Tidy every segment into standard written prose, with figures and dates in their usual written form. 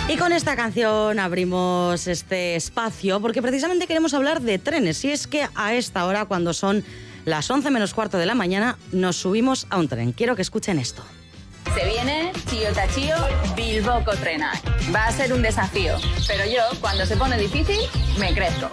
Y con esta canción abrimos este espacio porque precisamente queremos hablar de trenes. Y es que a esta hora, cuando son las 11 menos cuarto de la mañana, nos subimos a un tren. Quiero que escuchen esto. Se viene Chío Tachío Bilboko Trena. Va a ser un desafío, pero yo, cuando se pone difícil, me crezco.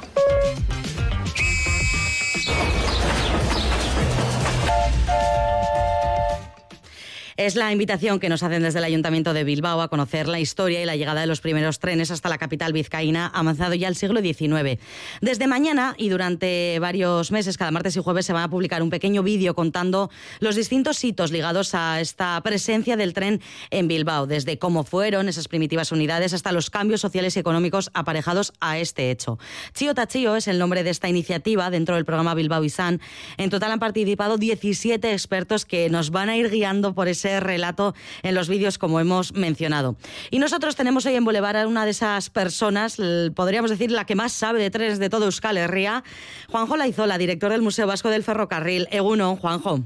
Es la invitación que nos hacen desde el Ayuntamiento de Bilbao a conocer la historia y la llegada de los primeros trenes hasta la capital vizcaína, avanzado ya al siglo XIX. Desde mañana y durante varios meses, cada martes y jueves, se van a publicar un pequeño vídeo contando los distintos hitos ligados a esta presencia del tren en Bilbao, desde cómo fueron esas primitivas unidades hasta los cambios sociales y económicos aparejados a este hecho. Chío Tachío es el nombre de esta iniciativa dentro del programa Bilbao Izan. En total han participado 17 expertos que nos van a ir guiando por ese relato en los vídeos, como hemos mencionado. Y nosotros tenemos hoy en Boulevard a una de esas personas, podríamos decir la que más sabe de trenes de todo Euskal Herria, Juanjo Laizola, director del Museo Vasco del Ferrocarril. Egunon, Juanjo.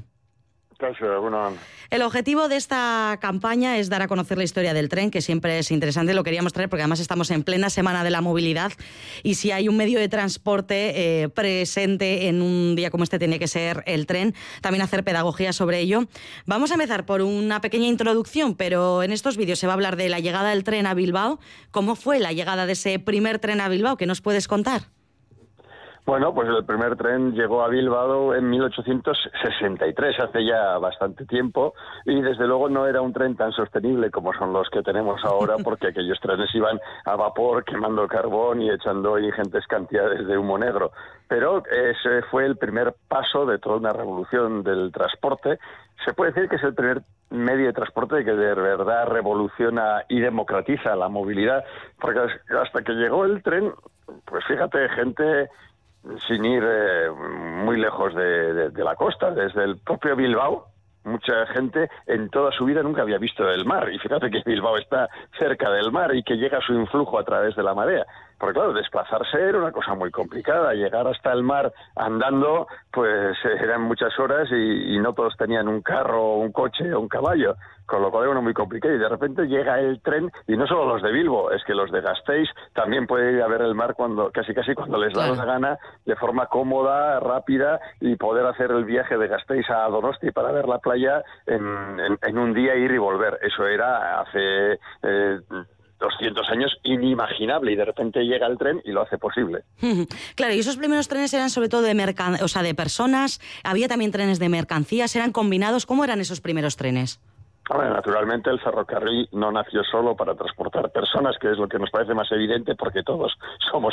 El objetivo de esta campaña es dar a conocer la historia del tren, que siempre es interesante, lo queríamos traer porque además estamos en plena Semana de la Movilidad y si hay un medio de transporte presente en un día como este tiene que ser el tren, también hacer pedagogía sobre ello. Vamos a empezar por una pequeña introducción, pero en estos vídeos se va a hablar de la llegada del tren a Bilbao. ¿Cómo fue la llegada de ese primer tren a Bilbao? ¿Qué nos puedes contar? Bueno, pues el primer tren llegó a Bilbao en 1863, hace ya bastante tiempo, y desde luego no era un tren tan sostenible como son los que tenemos ahora, porque aquellos trenes iban a vapor, quemando carbón y echando ingentes cantidades de humo negro. Pero ese fue el primer paso de toda una revolución del transporte. Se puede decir que es el primer medio de transporte que de verdad revoluciona y democratiza la movilidad, porque hasta que llegó el tren, pues fíjate, gente sin ir muy lejos de la costa, desde el propio Bilbao, mucha gente en toda su vida nunca había visto el mar, y fíjate que Bilbao está cerca del mar y que llega su influjo a través de la marea. Porque claro, desplazarse era una cosa muy complicada, llegar hasta el mar andando, pues eran muchas horas y no todos tenían un carro, un coche o un caballo, con lo cual era muy complicado. Y de repente llega el tren, y no solo los de Bilbo, es que los de Gasteiz también pueden ir a ver el mar casi cuando les da la gana, de forma cómoda, rápida, y poder hacer el viaje de Gasteiz a Donosti para ver la playa en un día, ir y volver. Eso era hace 200 años inimaginable, y de repente llega el tren y lo hace posible. Claro, y esos primeros trenes eran sobre todo de personas, había también trenes de mercancías, eran combinados. ¿Cómo eran esos primeros trenes? Bueno, naturalmente el ferrocarril no nació solo para transportar personas, que es lo que nos parece más evidente porque todos somos